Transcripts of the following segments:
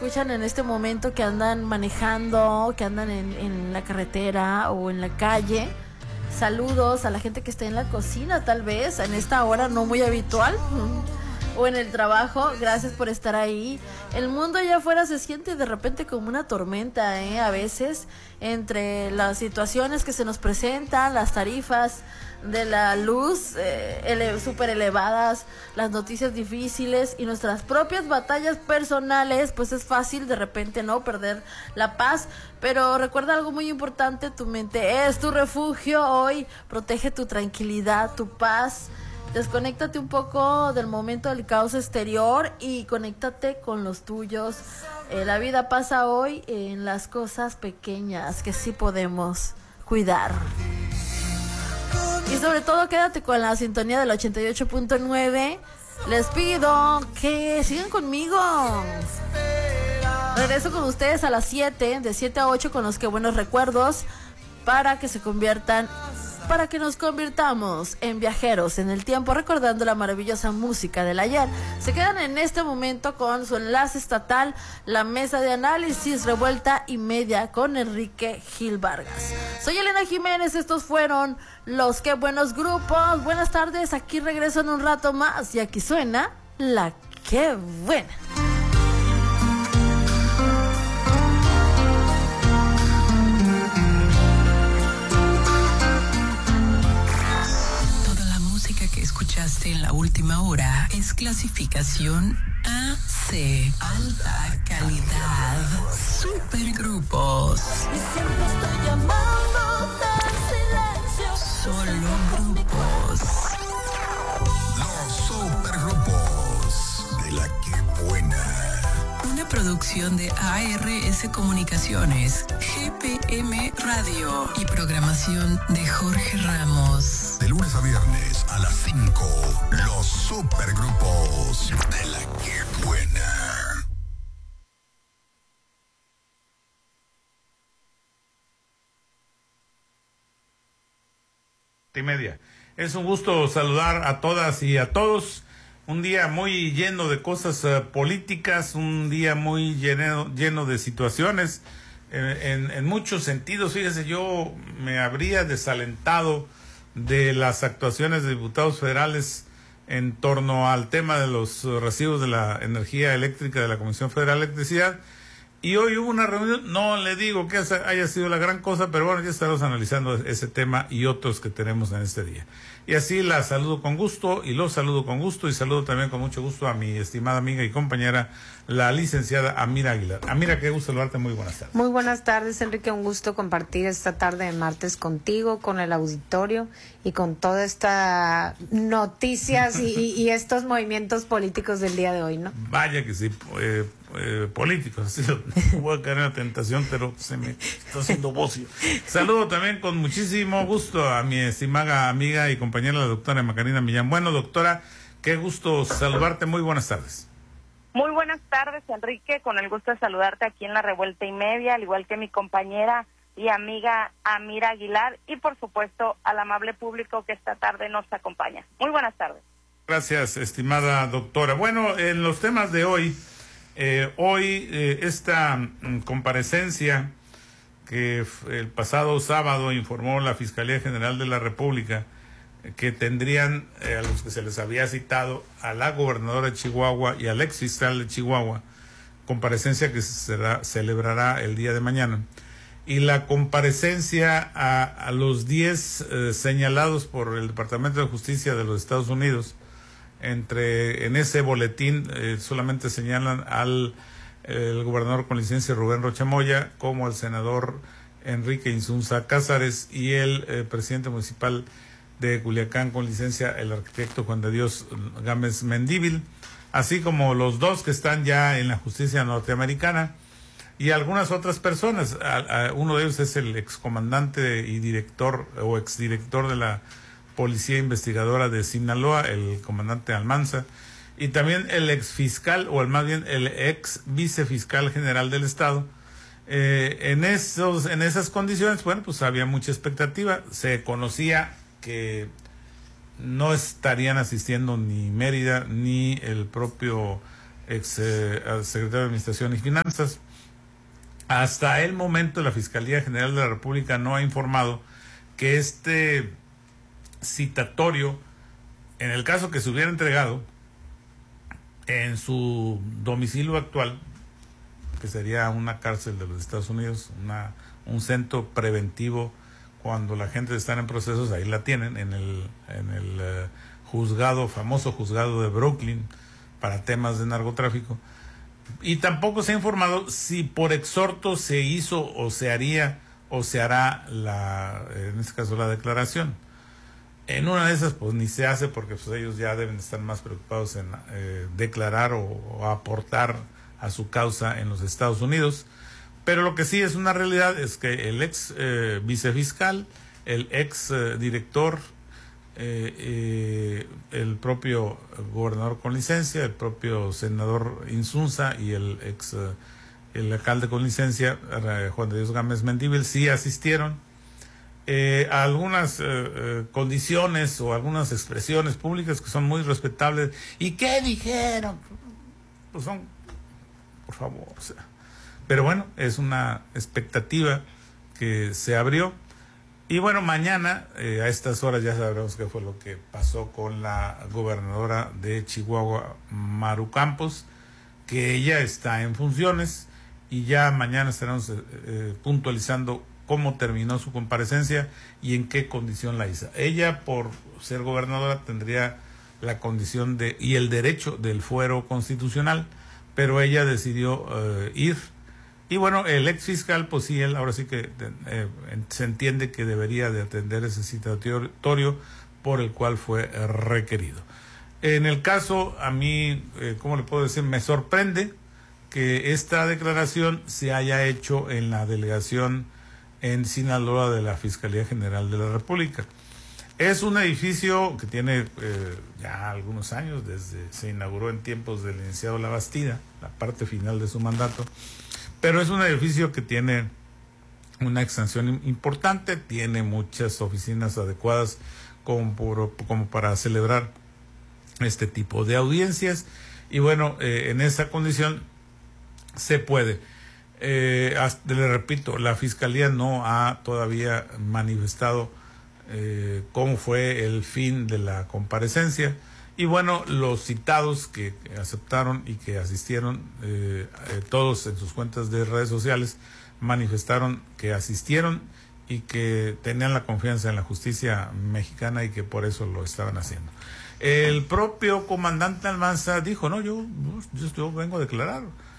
escuchan en este momento, que andan manejando, que andan en la carretera o en la calle. Saludos a la gente que está en la cocina, tal vez, en esta hora no muy habitual. O en el trabajo, gracias por estar ahí. El mundo allá afuera se siente de repente como una tormenta, a veces, entre las situaciones que se nos presentan, las tarifas de la luz súper elevadas, las noticias difíciles y nuestras propias batallas personales. Pues es fácil de repente no perder la paz, pero recuerda algo muy importante: tu mente es tu refugio hoy. Protege tu tranquilidad, tu paz. Desconéctate un poco del momento del caos exterior y conéctate con los tuyos. La vida pasa hoy en las cosas pequeñas que sí podemos cuidar. Y sobre todo quédate con la sintonía del 88.9. Les pido que sigan conmigo. Regreso con ustedes a las 7, de 7 a 8, con los que buenos recuerdos, para que nos convirtamos en viajeros en el tiempo, recordando la maravillosa música del ayer. Se quedan en este momento con su enlace estatal, la mesa de análisis revuelta y media con Enrique Gil Vargas. Soy Elena Jiménez, estos fueron los Qué Buenos Grupos. Buenas tardes, aquí regreso en un rato más y aquí suena la Qué Buena. Escuchaste en la última hora es clasificación AC, alta calidad, supergrupos. Y siempre estoy llamando al silencio. Solo grupos. Los supergrupos de la Qué Buena. Una producción de ARS Comunicaciones, GPM Radio y programación de Jorge Ramos. De lunes a viernes a las 5, los supergrupos de la Qué Buena. Y media. Es un gusto saludar a todas y a todos. Un día muy lleno de cosas políticas, un día muy lleno de situaciones en muchos sentidos. Fíjese, yo me habría desalentado de las actuaciones de diputados federales en torno al tema de los recibos de la energía eléctrica de la Comisión Federal de Electricidad. Y hoy hubo una reunión, no le digo que haya sido la gran cosa, pero bueno, ya estaremos analizando ese tema y otros que tenemos en este día. Y así la saludo con gusto y los saludo con gusto y saludo también con mucho gusto a mi estimada amiga y compañera, la licenciada Amira Aguilar. Amira, qué gusto saludarte, muy buenas tardes. Muy buenas tardes, Enrique, un gusto compartir esta tarde de martes contigo, con el auditorio y con todas estas noticias y estos movimientos políticos del día de hoy, ¿no? Vaya que sí, políticos, así, voy a caer en la tentación, pero se me está haciendo bocio. Saludo también con muchísimo gusto a mi estimada amiga y compañera, la doctora Macarena Millán. Bueno, doctora, qué gusto saludarte, muy buenas tardes. Muy buenas tardes, Enrique, con el gusto de saludarte aquí en la Revuelta y Media, al igual que mi compañera y amiga Amira Aguilar, y por supuesto al amable público que esta tarde nos acompaña. Muy buenas tardes. Gracias, estimada doctora. Bueno, en los temas de hoy, esta comparecencia que el pasado sábado informó la Fiscalía General de la República, que tendrían, a los que se les había citado, a la gobernadora de Chihuahua y al ex fiscal de Chihuahua, comparecencia que se celebrará el día de mañana, y la comparecencia a los 10 señalados por el Departamento de Justicia de los Estados Unidos. En ese boletín solamente señalan el gobernador con licencia Rubén Rocha Moya, como el senador Enrique Insunza Cázares y el presidente municipal de Culiacán con licencia, el arquitecto Juan de Dios Gámez Mendívil, así como los dos que están ya en la justicia norteamericana y algunas otras personas. Uno de ellos es el excomandante y director o exdirector de la Policía Investigadora de Sinaloa, el comandante Almanza, y también el exfiscal, o más bien el ex vicefiscal general del estado. En esas condiciones, bueno, pues había mucha expectativa. Se conocía que no estarían asistiendo ni Mérida ni el propio ex secretario de Administración y Finanzas. Hasta el momento la Fiscalía General de la República no ha informado que este citatorio, en el caso que se hubiera entregado en su domicilio actual, que sería una cárcel de los Estados Unidos, un centro preventivo cuando la gente está en procesos, ahí la tienen, en el famoso juzgado de Brooklyn para temas de narcotráfico. Y tampoco se ha informado si por exhorto se hizo o se haría o se hará en este caso la declaración. En una de esas pues ni se hace, porque pues ellos ya deben estar más preocupados en declarar o aportar a su causa en los Estados Unidos. Pero lo que sí es una realidad es que el ex vicefiscal, el ex director, el propio gobernador con licencia, el propio senador Insunza y el alcalde con licencia, Juan de Dios Gámez Mendívil, sí asistieron a algunas condiciones o algunas expresiones públicas que son muy respetables. ¿Y qué dijeron? Pues son, por favor, o sea. Pero bueno, es una expectativa que se abrió. Y bueno, mañana a estas horas ya sabremos qué fue lo que pasó con la gobernadora de Chihuahua, Maru Campos, que ella está en funciones, y ya mañana estaremos puntualizando cómo terminó su comparecencia y en qué condición la hizo. Ella, por ser gobernadora, tendría la condición y el derecho del fuero constitucional, pero ella decidió ir. Y bueno, el ex fiscal, pues sí, él ahora sí que se entiende que debería de atender ese citatorio por el cual fue requerido. En el caso, a mí, ¿cómo le puedo decir? Me sorprende que esta declaración se haya hecho en la delegación en Sinaloa de la Fiscalía General de la República. Es un edificio que tiene ya algunos años, se inauguró en tiempos del licenciado Labastida, la parte final de su mandato. Pero es un edificio que tiene una extensión importante, tiene muchas oficinas adecuadas como para celebrar este tipo de audiencias. Y bueno, en esa condición se puede. Le repito, la Fiscalía no ha todavía manifestado cómo fue el fin de la comparecencia. Y bueno, los citados que aceptaron y que asistieron, todos en sus cuentas de redes sociales manifestaron que asistieron y que tenían la confianza en la justicia mexicana y que por eso lo estaban haciendo. El propio comandante Almanza dijo, no, yo vengo a declarar,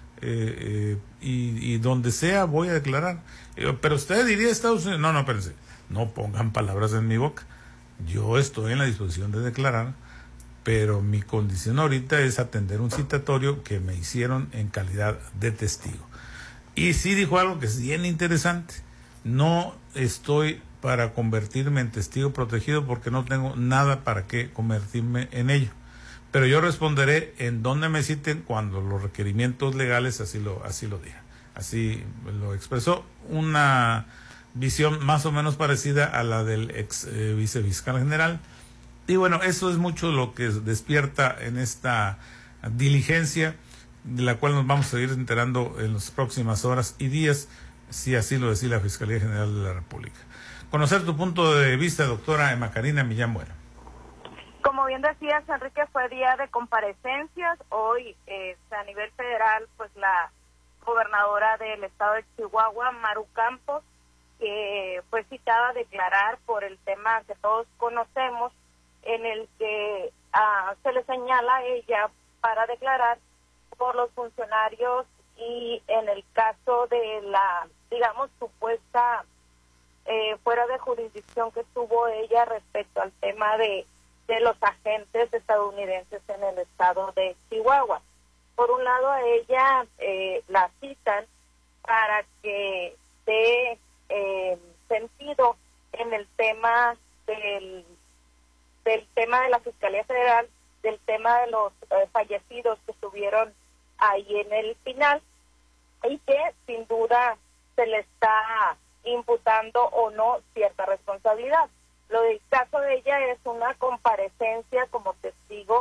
y donde sea voy a declarar. Pero usted diría Estados Unidos, no, espérense, no pongan palabras en mi boca, yo estoy en la disposición de declarar, pero mi condición ahorita es atender un citatorio que me hicieron en calidad de testigo. Y sí dijo algo que es bien interesante: no estoy para convertirme en testigo protegido porque no tengo nada para qué convertirme en ello, pero yo responderé en donde me citen cuando los requerimientos legales así lo digan. Así lo expresó, una visión más o menos parecida a la del ex vicefiscal general. Y bueno, eso es mucho lo que despierta en esta diligencia, de la cual nos vamos a seguir enterando en las próximas horas y días, si así lo decide la Fiscalía General de la República. Conocer tu punto de vista, doctora Emma Karina Millán Bueno. Como bien decías, Enrique, fue día de comparecencias. Hoy, a nivel federal, pues la gobernadora del estado de Chihuahua, Maru Campos, que fue citada a declarar por el tema que todos conocemos, en el que se le señala a ella para declarar por los funcionarios y en el caso de la, digamos, supuesta fuera de jurisdicción que tuvo ella respecto al tema de los agentes estadounidenses en el estado de Chihuahua. Por un lado, a ella la citan para que dé sentido en el tema del tema de la Fiscalía Federal, del tema de los fallecidos que estuvieron ahí en el final, y que sin duda se le está imputando o no cierta responsabilidad. Lo del caso de ella es una comparecencia como testigo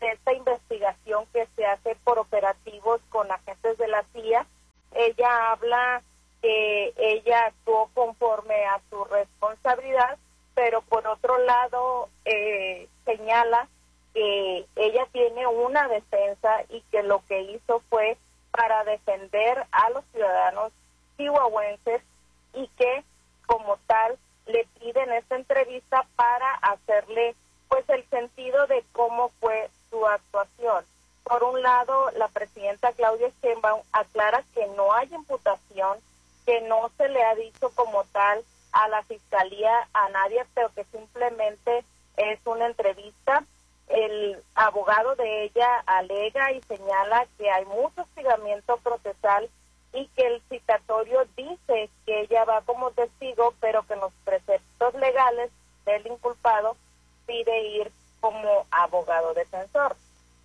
de esta investigación que se hace por operativos con agentes de la CIA. Ella habla que ella actuó conforme a su responsabilidad, pero por otro lado señala que ella tiene una defensa y que lo que hizo fue para defender a los ciudadanos chihuahuenses y que como tal le piden esta entrevista para hacerle pues el sentido de cómo fue su actuación. Por un lado, la presidenta Claudia Sheinbaum aclara que no hay imputación, que no se le ha dicho como tal a la fiscalía a nadie, pero que simplemente es una entrevista. El abogado de ella alega y señala que hay mucho hostigamiento procesal y que el citatorio dice que ella va como testigo, pero que en los preceptos legales del inculpado pide ir como abogado defensor.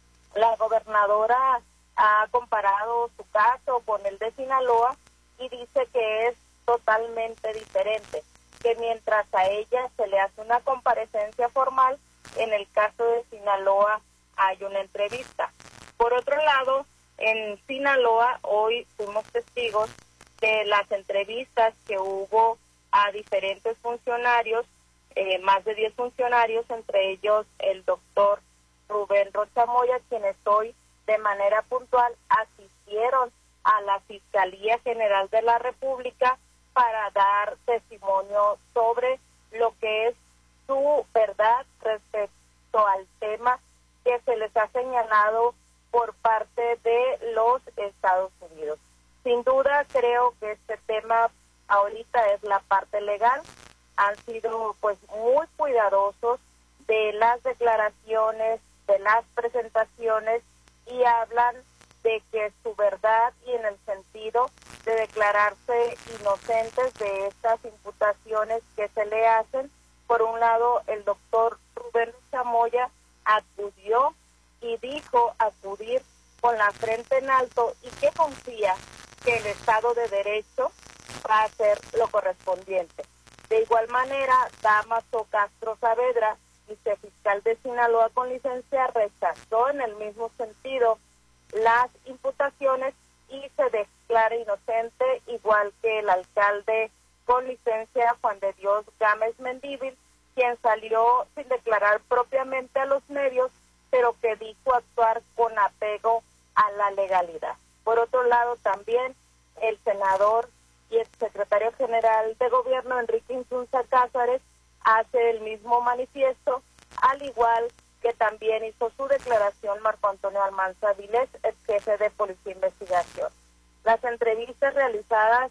La gobernadora ha comparado su caso con el de Sinaloa y dice que es totalmente diferente, que mientras a ella se le hace una comparecencia formal, en el caso de Sinaloa hay una entrevista. Por otro lado, en Sinaloa hoy fuimos testigos de las entrevistas que hubo a diferentes funcionarios, más de 10 funcionarios, entre ellos el doctor Rubén Rocha Moya, quienes hoy de manera puntual asistieron a la Fiscalía General de la República para dar testimonio sobre lo que es su verdad respecto al tema que se les ha señalado por parte de los Estados Unidos. Sin duda creo que este tema ahorita es la parte legal. Han sido pues muy cuidadosos de las declaraciones, de las presentaciones y hablan de que su verdad y en el sentido de declararse inocentes de estas imputaciones que se le hacen. Por un lado, el doctor Rubén Chamoya acudió y dijo acudir con la frente en alto y que confía que el Estado de Derecho va a hacer lo correspondiente. De igual manera, Damaso Castro Saavedra, vicefiscal de Sinaloa con licencia, rechazó en el mismo sentido las imputaciones y se declara inocente, igual que el alcalde con licencia Juan de Dios Gámez Mendívil, quien salió sin declarar propiamente a los medios, pero que dijo actuar con apego a la legalidad. Por otro lado, también el senador y el secretario general de gobierno, Enrique Insunza Cázares, hace el mismo manifiesto, al igual que también hizo su declaración Marco Antonio Almanza Vilés, el jefe de Policía e Investigación. Las entrevistas realizadas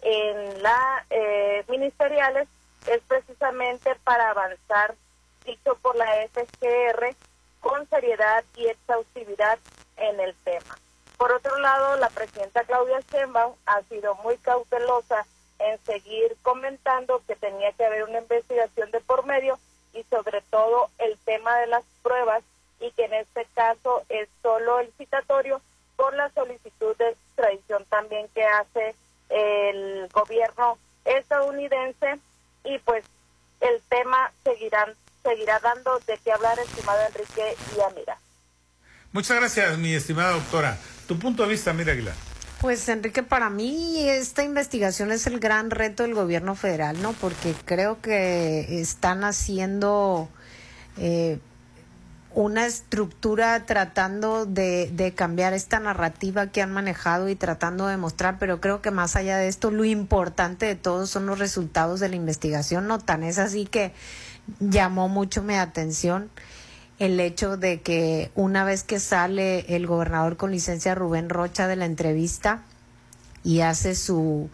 en la ministeriales es precisamente para avanzar, dicho por la FGR, con seriedad y exhaustividad en el tema. Por otro lado, la presidenta Claudia Sheinbaum ha sido muy cautelosa en seguir comentando que tenía que haber una investigación de por medio y sobre todo el tema de las pruebas y que en este caso es solo el citatorio por la solicitud de extradición también que hace el gobierno estadounidense y pues el tema seguirá dando de qué hablar, estimado Enrique y Amira. Muchas gracias, mi estimada doctora. Tu punto de vista, Amira Aguilar. Pues Enrique, para mí esta investigación es el gran reto del gobierno federal, ¿no? Porque creo que están haciendo una estructura tratando de cambiar esta narrativa que han manejado y tratando de mostrar, pero creo que más allá de esto, lo importante de todo son los resultados de la investigación, ¿no? Tan es así que llamó mucho mi atención el hecho de que una vez que sale el gobernador con licencia Rubén Rocha de la entrevista y hace su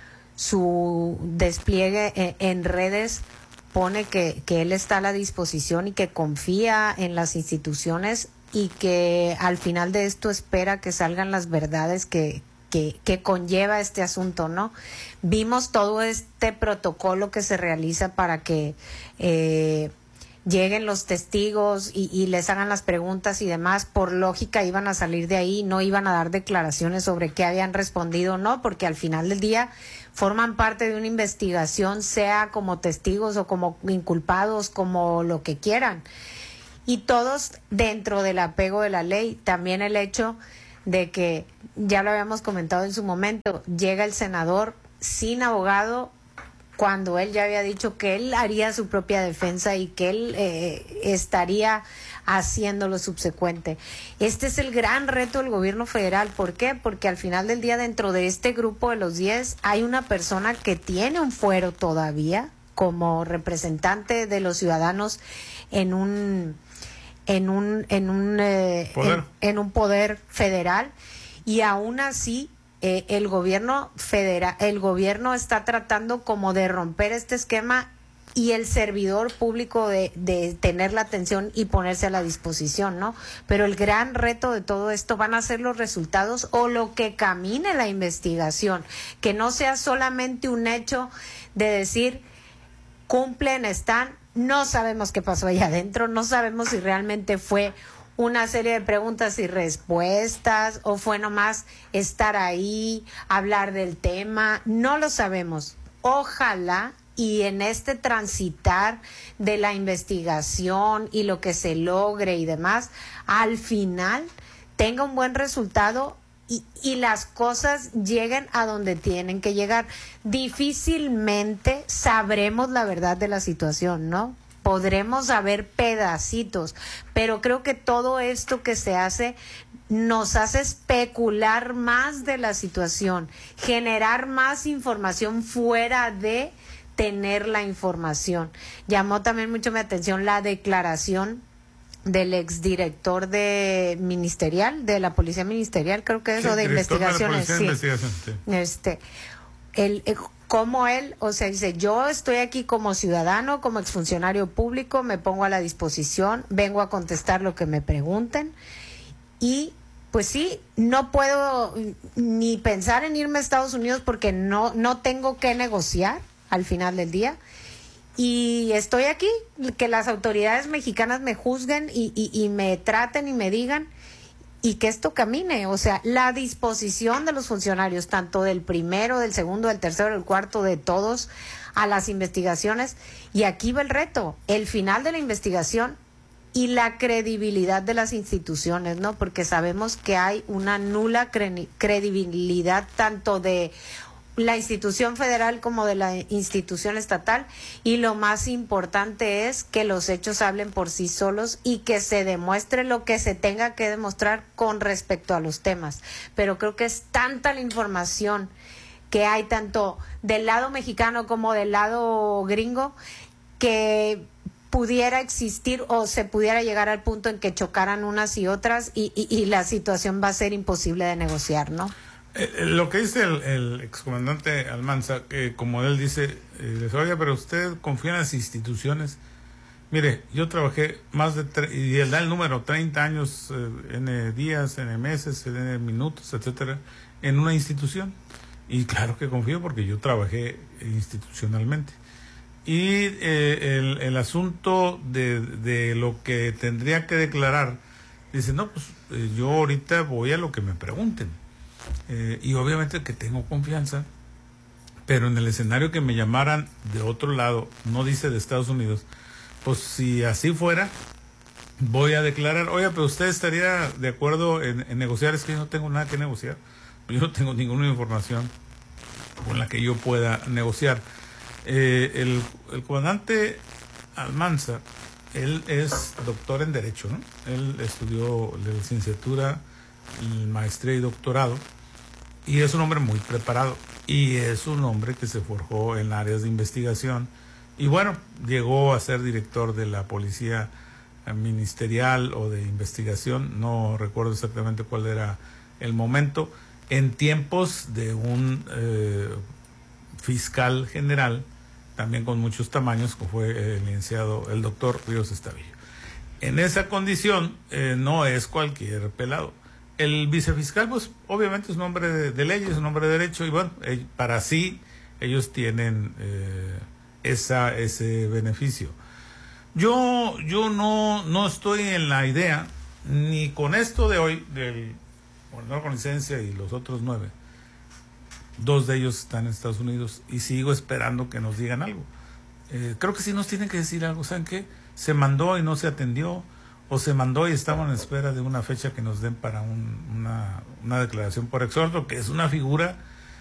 despliegue en redes, pone que él está a la disposición y que confía en las instituciones y que al final de esto espera que salgan las verdades que conlleva este asunto, ¿no? Vimos todo este protocolo que se realiza para que lleguen los testigos y les hagan las preguntas y demás. Por lógica iban a salir de ahí, no iban a dar declaraciones sobre qué habían respondido o no, porque al final del día forman parte de una investigación, sea como testigos o como inculpados, como lo que quieran. y todos dentro del apego de la ley. También el hecho de que, ya lo habíamos comentado en su momento, llega el senador sin abogado cuando él ya había dicho que él haría su propia defensa y que él estaría haciendo lo subsecuente. Este es el gran reto del gobierno federal. ¿Por qué? Porque al final del día, dentro de este grupo de los 10, hay una persona que tiene un fuero todavía como representante de los ciudadanos en un poder federal, y aún así el gobierno está tratando como de romper este esquema, y el servidor público de tener la atención y ponerse a la disposición, ¿no? Pero el gran reto de todo esto van a ser los resultados o lo que camine la investigación, que no sea solamente un hecho de decir cumplen, están, no sabemos qué pasó allá adentro, no sabemos si realmente fue una serie de preguntas y respuestas o fue nomás estar ahí, hablar del tema, no lo sabemos. Ojalá y en este transitar de la investigación y lo que se logre y demás, al final tenga un buen resultado y las cosas lleguen a donde tienen que llegar. Difícilmente sabremos la verdad de la situación, ¿no? Podremos saber pedacitos, pero creo que todo esto que se hace nos hace especular más de la situación, generar más información fuera de tener la información. Llamó también mucho mi atención la declaración del exdirector de la Policía Ministerial, creo que es, o de investigaciones, como él, o sea, dice, yo estoy aquí como ciudadano, como exfuncionario público, me pongo a la disposición, vengo a contestar lo que me pregunten, y pues sí, no puedo ni pensar en irme a Estados Unidos porque no tengo que negociar al final del día. Y estoy aquí, que las autoridades mexicanas me juzguen y me traten y me digan, y que esto camine. O sea, la disposición de los funcionarios, tanto del primero, del segundo, del tercero, del cuarto, de todos, a las investigaciones. Y aquí va el reto, el final de la investigación y la credibilidad de las instituciones, ¿no? Porque sabemos que hay una nula credibilidad tanto de la institución federal como de la institución estatal, y lo más importante es que los hechos hablen por sí solos y que se demuestre lo que se tenga que demostrar con respecto a los temas. Pero creo que es tanta la información que hay tanto del lado mexicano como del lado gringo que pudiera existir o se pudiera llegar al punto en que chocaran unas y otras y la situación va a ser imposible de negociar, ¿no? Lo que dice el excomandante Almanza, que como él dice, oiga, pero usted confía en las instituciones. Mire, yo trabajé y él da el número, 30 años, en días, en meses, en minutos, etcétera, en una institución. Y claro que confío porque yo trabajé institucionalmente. Y el asunto de lo que tendría que declarar, dice, no, pues yo ahorita voy a lo que me pregunten. Y obviamente que tengo confianza, pero en el escenario que me llamaran de otro lado, no dice de Estados Unidos, pues si así fuera, voy a declarar, oye, pero usted estaría de acuerdo en negociar. Es que yo no tengo nada que negociar, yo no tengo ninguna información con la que yo pueda negociar. El comandante Almanza, él es doctor en Derecho, ¿no? Él estudió la licenciatura, maestría y doctorado, y es un hombre muy preparado, y es un hombre que se forjó en áreas de investigación, y bueno, llegó a ser director de la Policía Ministerial o de investigación, no recuerdo exactamente cuál era el momento, en tiempos de un fiscal general, también con muchos tamaños, como fue el doctor Ríos Estavillo. En esa condición no es cualquier pelado. El vicefiscal, pues obviamente es un hombre de leyes, es un hombre de derecho, y bueno, para sí ellos tienen ese beneficio. Yo no estoy en la idea, ni con esto de hoy, del gobernador con licencia y los otros 9, 2 de ellos están en Estados Unidos, y sigo esperando que nos digan algo. Creo que sí nos tienen que decir algo. ¿Saben qué? Se mandó y no se atendió, o se mandó y estamos en espera de una fecha que nos den para una declaración por exhorto, que es una figura